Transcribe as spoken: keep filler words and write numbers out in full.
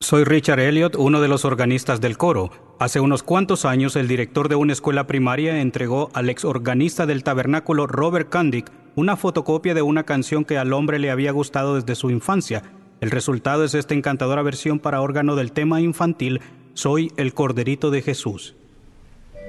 Soy Richard Elliot, uno de los organistas del coro. Hace unos cuantos años, el director de una escuela primaria entregó al ex organista del tabernáculo Robert Kandick una fotocopia de una canción que al hombre le había gustado desde su infancia. El resultado es esta encantadora versión para órgano del tema infantil Soy el Corderito de Jesús.